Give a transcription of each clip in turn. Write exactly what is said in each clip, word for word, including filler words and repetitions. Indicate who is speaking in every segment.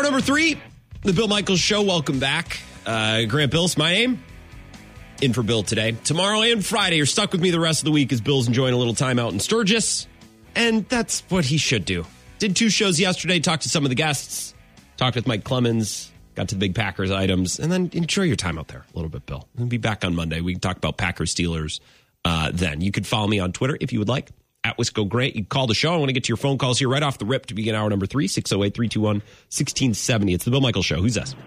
Speaker 1: number three, the Bill Michaels Show. Welcome back. Uh, Grant Bills, my name. In for Bill today. Tomorrow and Friday, you're stuck with me the rest of the week as Bill's enjoying a little time out in Sturgis. And that's what he should do. Did two shows yesterday, talked to some of the guests, talked with Mike Clemens, got to the big Packers items, and then enjoy your time out there a little bit, Bill. We'll be back on Monday. We can talk about Packers Steelers uh, then. You can follow me on Twitter if you would like, at Wisco Grant. You can call the show. I want to get to your phone calls here right off the rip to begin hour number three, six oh eight, three two one, one six seven oh. It's the Bill Michaels Show. Who's this?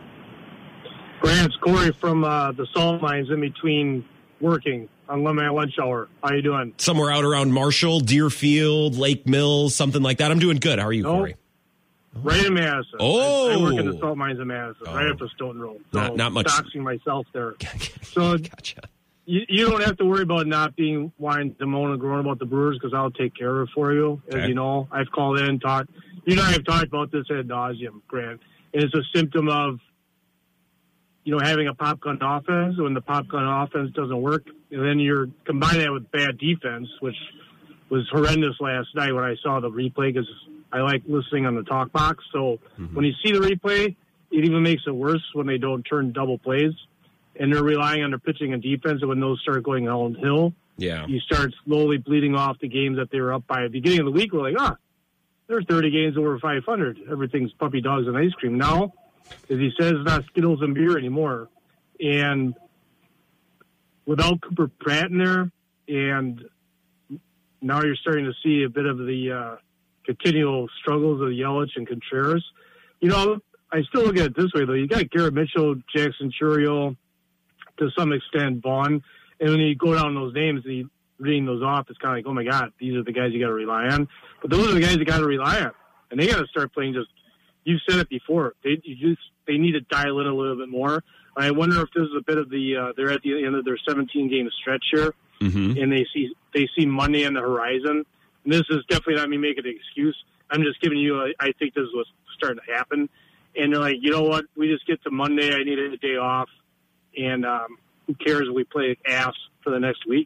Speaker 2: Grant, it's Corey from uh, the salt mines in between working on my lunch hour. How you doing?
Speaker 1: Somewhere out around Marshall, Deerfield, Lake Mills, something like that. I'm doing good. How are you,
Speaker 2: no,
Speaker 1: Corey?
Speaker 2: Right in Madison.
Speaker 1: Oh.
Speaker 2: I, I work in the salt mines in Madison,
Speaker 1: oh.
Speaker 2: right up the Stone Road. So
Speaker 1: Not, not much.
Speaker 2: Doxing myself there. So
Speaker 1: gotcha.
Speaker 2: you, you don't have to worry about not being whining to moan and groan about the Brewers because I'll take care of it for you. As
Speaker 1: okay.
Speaker 2: you know, I've called in and talked. You and I have talked about this ad nauseum, Grant. And it's a symptom of, you know, having a pop gun offense. When the pop gun offense doesn't work, and then you're combining that with bad defense, which was horrendous last night when I saw the replay because I like listening on the talk box. So mm-hmm. when you see the replay, it even makes it worse when they don't turn double plays and they're relying on their pitching and defense. And when those start going downhill,
Speaker 1: yeah,
Speaker 2: you start slowly bleeding off the games that they were up by. At the beginning of the week, we're like, ah, there are thirty games over five hundred. Everything's puppy dogs and ice cream. Now, as he says, it's not Skittles and beer anymore. And without Cooper Pratt in there, and now you're starting to see a bit of the uh, continual struggles of Yelich and Contreras. You know, I still look at it this way, though. You got Garrett Mitchell, Jackson Chourio, to some extent, Vaughn. And when you go down those names and you reading those off, it's kind of like, oh, my God, these are the guys you got to rely on. But those are the guys you got to rely on. And they got to start playing just – you've said it before. They you just they need to dial in a little bit more. I wonder if this is a bit of the uh, – they're at the end of their seventeen-game stretch here,
Speaker 1: mm-hmm.
Speaker 2: and they see they see Monday on the horizon. And this is definitely not me making an excuse. I'm just giving you a, I think this is what's starting to happen. And they're like, you know what? We just get to Monday. I need a day off. And um, who cares if we play ass for the next week?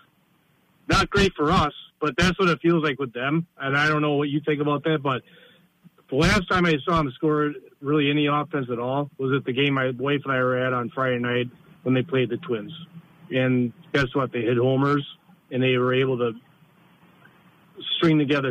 Speaker 2: Not great for us, but that's what it feels like with them. And I don't know what you think about that, but the last time I saw them score really any offense at all was at the game my wife and I were at on Friday night when they played the Twins. And guess what? They hit homers, and they were able to string together